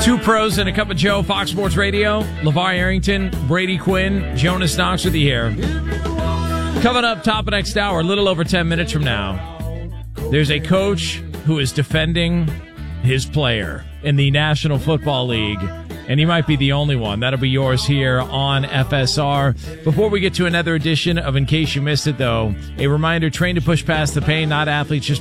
Two pros and a cup of Joe, Fox Sports Radio. LeVar Arrington, Brady Quinn, Jonas Knox with you here. Coming up top of next hour, a little over 10 minutes from now, there's a coach who is defending his player in the National Football League, and he might be the only one. That'll be yours here on FSR. Before we get to another edition of In Case You Missed It, though, a reminder, train to push past the pain, not athletes, just